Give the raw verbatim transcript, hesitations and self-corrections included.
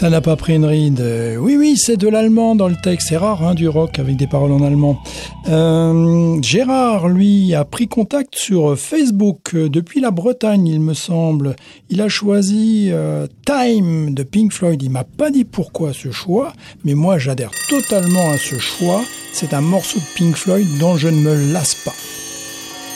Ça n'a pas pris une ride. Euh, oui, oui, c'est de l'allemand dans le texte. C'est rare, hein, du rock avec des paroles en allemand. Euh, Gérard, lui, a pris contact sur Facebook euh, depuis la Bretagne, il me semble. Il a choisi euh, Time de Pink Floyd. Il m'a pas dit pourquoi ce choix, mais moi, j'adhère totalement à ce choix. C'est un morceau de Pink Floyd dont je ne me lasse pas.